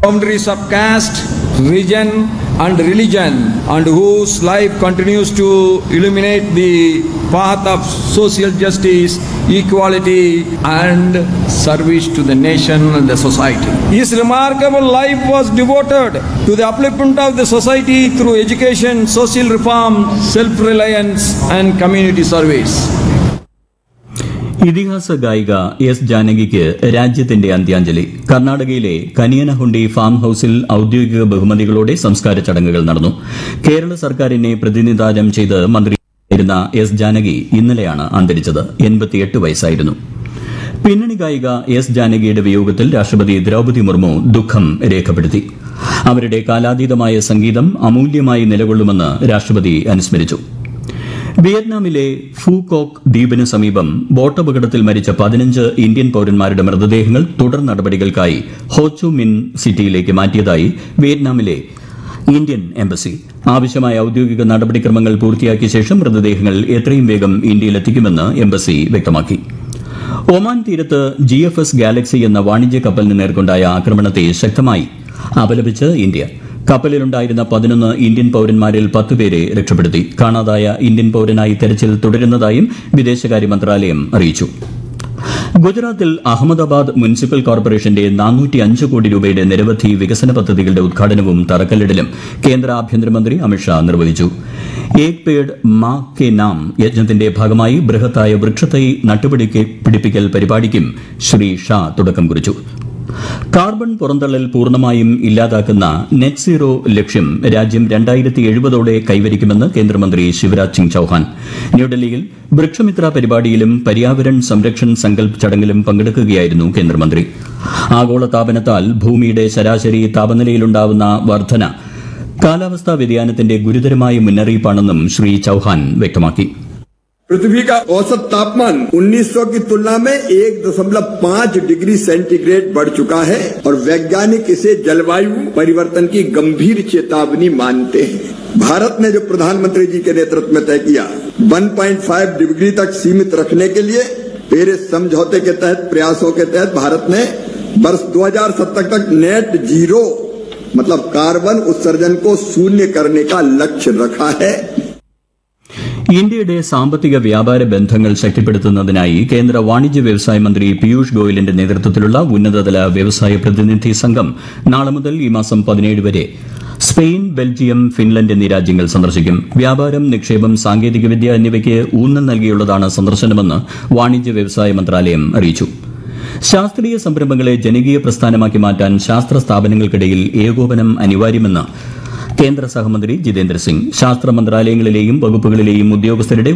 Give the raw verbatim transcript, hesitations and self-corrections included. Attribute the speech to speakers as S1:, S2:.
S1: boundaries of caste, region and religion, and whose life continues to illuminate the path of social justice, equality and service to the nation and the society. His remarkable life was devoted to the upliftment of the society through education, social reform, self-reliance and community service.
S2: ഇതിഹാസ ഗായിക S ജാനകിക്ക് രാജ്യത്തിന്റെ അന്ത്യാഞ്ജലി. കർണാടകയിലെ കനിയനഹുണ്ടി farm ഹൌസിൽ ഔദ്യോഗിക ബഹുമതികളോടെ സംസ്കാര ചടങ്ങുകൾ നടന്നു. കേരള സർക്കാരിനെ പ്രതിനിധാനം ചെയ്ത് മന്ത്രിയായിരുന്ന എസ് ജാനകി ഇന്നലെയാണ് അന്തരിച്ചത്. എൺപത്തിയെട്ട് വയസ്സായിരുന്നു. പിന്നണി ഗായിക എസ് ജാനകിയുടെ വിയോഗത്തിൽ രാഷ്ട്രപതി ദ്രൌപദി മുർമു ദുഃഖം രേഖപ്പെടുത്തി. അവരുടെ കാലാതീതമായ സംഗീതം അമൂല്യമായി നിലകൊള്ളുമെന്ന് രാഷ്ട്രപതി അനുസ്മരിച്ചു. വിയറ്റ്നാമിലെ ഫൂകോക്ക് ദ്വീപിന് സമീപം ബോട്ടപകടത്തിൽ മരിച്ച പതിനഞ്ച് ഇന്ത്യൻ പൌരന്മാരുടെ മൃതദേഹങ്ങൾ തുടർ നടപടികൾക്കായി ഹോച്ചു മിൻ സിറ്റിയിലേക്ക് മാറ്റിയതായി വിയറ്റ്നാമിലെ ഇന്ത്യൻ എംബസി. ആവശ്യമായ ഔദ്യോഗിക നടപടിക്രമങ്ങൾ പൂർത്തിയാക്കിയ ശേഷം മൃതദേഹങ്ങൾ എത്രയും വേഗം ഇന്ത്യയിലെത്തിക്കുമെന്ന് എംബസി വ്യക്തമാക്കി. ഒമാൻ തീരത്ത് ജി എഫ് എസ് ഗാലക്സി എന്ന വാണിജ്യ കപ്പലിന് നേർക്കൊണ്ടായ ആക്രമണത്തെ ശക്തമായി അപലപിച്ച് ഇന്ത്യ. കപ്പലിലുണ്ടായിരുന്ന പതിനൊന്ന് ഇന്ത്യൻ പൌരന്മാരിൽ പത്തുപേരെ രക്ഷപ്പെടുത്തി. കാണാതായ ഇന്ത്യൻ പൌരനായി തെരച്ചിൽ തുടരുന്നതായും വിദേശകാര്യ മന്ത്രാലയം അറിയിച്ചു. ഗുജറാത്തിൽ അഹമ്മദാബാദ് മുനിസിപ്പൽ കോർപ്പറേഷന്റെ നാനൂറ്റി അഞ്ച് കോടി രൂപയുടെ നിരവധി വികസന പദ്ധതികളുടെ ഉദ്ഘാടനവും തറക്കല്ലിടലും കേന്ദ്ര ആഭ്യന്തരമന്ത്രി അമിത്ഷാ നിർവഹിച്ചു. ഏക് പേഡ് മാ കെ നാം യജ്ഞത്തിന്റെ ഭാഗമായി ബൃഹത്തായ വൃക്ഷത്തൈ നട്ടുപിടിപ്പിക്കൽ പരിപാടിക്കും ശ്രീ ഷാ തുടക്കം കുറിച്ചു. കാർബൺ പുറന്തള്ളൽ പൂർണ്ണമായും ഇല്ലാതാക്കുന്ന നെറ്റ് സീറോ ലക്ഷ്യം രാജ്യം രണ്ടായിരത്തി എഴുപതോടെ കൈവരിക്കുമെന്ന് കേന്ദ്രമന്ത്രി ശിവരാജ് സിംഗ് ചൌഹാൻ. ന്യൂഡൽഹിയിൽ വൃക്ഷമിത്ര പരിപാടിയിലും പര്യാവരൺ സംരക്ഷൺ സങ്കൽപ് ചടങ്ങിലും പങ്കെടുക്കുകയായിരുന്നു കേന്ദ്രമന്ത്രി. ആഗോളതാപനത്താൽ ഭൂമിയുടെ ശരാശരി താപനിലയിലുണ്ടാവുന്ന വർധന കാലാവസ്ഥാ വ്യതിയാനത്തിന്റെ ഗുരുതരമായ മുന്നറിയിപ്പാണെന്നും ശ്രീ ചൌഹാൻ വ്യക്തമാക്കി.
S3: पृथ्वी का औसत तापमान उन्नीस सौ की तुलना में एक दशमलव पाँच डिग्री सेंटीग्रेड बढ़ चुका है और वैज्ञानिक इसे जलवायु परिवर्तन की गंभीर चेतावनी मानते हैं. भारत ने जो प्रधानमंत्री जी के नेतृत्व में तय किया एक पॉइंट पाँच डिग्री तक सीमित रखने के लिए पेरिस समझौते के तहत प्रयासों के तहत भारत ने वर्ष दो हज़ार सत्तर तक नेट जीरो मतलब कार्बन उत्सर्जन को शून्य करने का लक्ष्य रखा है.
S2: ഇന്ത്യയുടെ സാമ്പത്തിക വ്യാപാര ബന്ധങ്ങൾ ശക്തിപ്പെടുത്തുന്നതിനായി കേന്ദ്ര വാണിജ്യ വ്യവസായ മന്ത്രി പീയൂഷ് ഗോയലിന്റെ നേതൃത്വത്തിലുള്ള ഉന്നതതല വ്യവസായ പ്രതിനിധി സംഘം നാളെ മുതൽ ഈ മാസം പതിനേഴ് വരെ സ്പെയിൻ, ബെൽജിയം, ഫിൻലൻഡ് എന്നീ രാജ്യങ്ങൾ സന്ദർശിക്കും. വ്യാപാരം, നിക്ഷേപം, സാങ്കേതികവിദ്യ എന്നിവയ്ക്ക് ഊന്നൽ നൽകിയുള്ളതാണ് സന്ദർശനമെന്ന് വാണിജ്യ വ്യവസായ മന്ത്രാലയം അറിയിച്ചു. ശാസ്ത്രീയ സംരംഭങ്ങളെ ജനകീയ പ്രസ്ഥാനമാക്കി മാറ്റാൻ ശാസ്ത്ര സ്ഥാപനങ്ങൾക്കിടയിൽ ഏകോപനം അനിവാര്യമെന്ന് കേന്ദ്ര സഹമന്ത്രി ജിതേന്ദ്ര സിംഗ്. ശാസ്ത്ര മന്ത്രാലയങ്ങളിലെയും വകുപ്പുകളിലെയും ഉദ്യോഗസ്ഥരുടെ